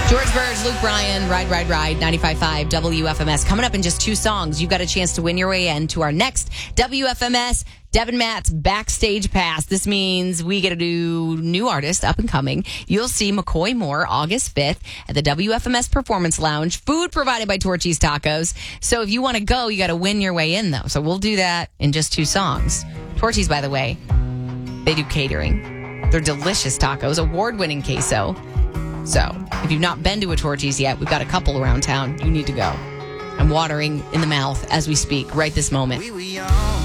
George Burge, Luke Bryan, Ride, 95.5 WFMS. Coming up in just 2 songs, you've got a chance to win your way into our next WFMS Devin Matt's Backstage Pass. This means we get to do new artist, up and coming. You'll see McCoy Moore August 5th at the WFMS Performance Lounge. Food provided by Torchy's Tacos. So if you want to go, you got to win your way in, though. So we'll do that in just 2 songs. Torchy's, by the way, they do catering. They're delicious tacos, award-winning queso. So, if you've not been to a Torchy's yet, we've got a couple around town. You need to go. I'm watering in the mouth as we speak right this moment.